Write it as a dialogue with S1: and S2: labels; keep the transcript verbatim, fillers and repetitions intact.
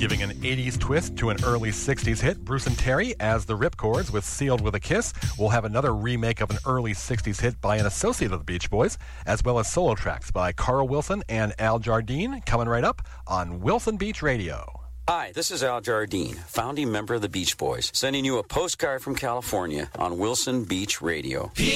S1: Giving an eighties twist to an early sixties hit, Bruce and Terry as the Ripcords with Sealed with a Kiss. We'll have another remake of an early sixties hit by an associate of the Beach Boys, as well as solo tracks by Carl Wilson and Al Jardine, coming right up on Wilson Beach Radio.
S2: Hi, this is Al Jardine, founding member of the Beach Boys, sending you a postcard from California on Wilson Beach Radio.